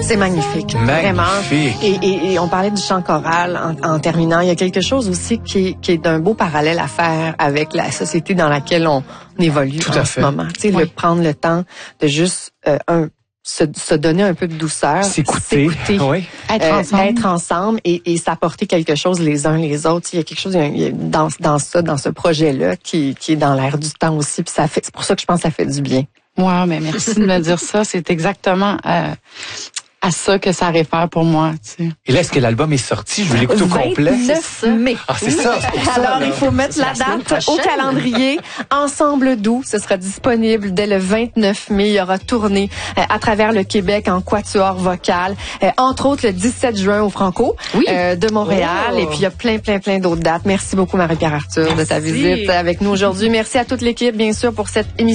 C'est magnifique, vraiment. Et on parlait du chant choral en terminant. Il y a quelque chose aussi qui est d'un beau parallèle à faire avec la société dans laquelle on évolue en ce moment. Tu sais, prendre le temps de juste se donner un peu de douceur, s'écouter, être ensemble et s'apporter quelque chose les uns les autres. Il y a quelque chose dans ce projet-là qui est dans l'air du temps aussi. Puis c'est pour ça que je pense que ça fait du bien. Wow, mais merci de me dire ça. C'est exactement à ça que ça réfère pour moi. Tu sais. Et là, est-ce que l'album est sorti? Je veux l'écouter au complet. 29 mai. Ah, c'est ça. Alors, il faut mettre la date au calendrier. Ensemble doux, ce sera disponible dès le 29 mai. Il y aura tournée à travers le Québec en quatuor vocal. Entre autres, le 17 juin au Franco de Montréal. Et puis, il y a plein d'autres dates. Merci beaucoup, Marie-Pierre Arthur, de ta visite avec nous aujourd'hui. Merci à toute l'équipe, bien sûr, pour cette émission.